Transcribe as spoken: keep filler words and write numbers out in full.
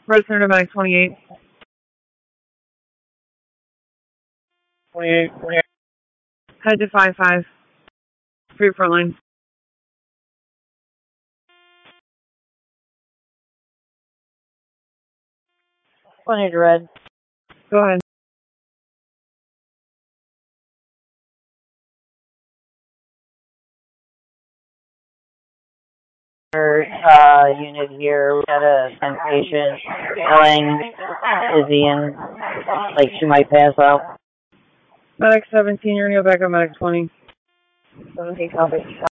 Red Center Medic twenty-eight. twenty-eight, twenty-eight. Head to five five. Free front line. twenty-eight red. Go ahead. Uh, unit here, we got a ten patient feeling dizzy and like she might pass out. Medic seventeen, you're gonna go back on Medic twenty. seventeen, copy.